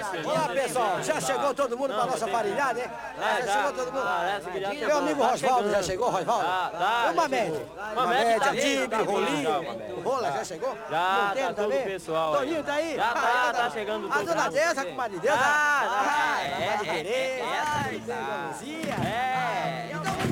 Olá, pessoal. Já chegou todo mundo para nossa farinhada, hein? Já chegou todo mundo? Meu amigo Rosvaldo já chegou, Rosvaldo? E o Mamede? Mamede, Adib, Rolinho. Rola, já chegou? Já, tá todo o pessoal aí. Toninho tá aí? Já tá chegando A todo dona mundo. Deza, a comadre de Deus. Ah, Comadre Tereza. é. Luzia. É.